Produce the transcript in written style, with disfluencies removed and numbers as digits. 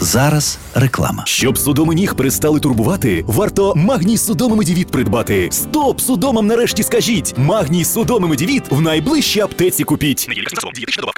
зараз реклама. Щоб судоми ніг перестали турбувати, варто Магній Судоми Медівіт придбати. Стоп судомам нарешті скажіть! Магній Судоми Медівіт в найближчій аптеці купіть.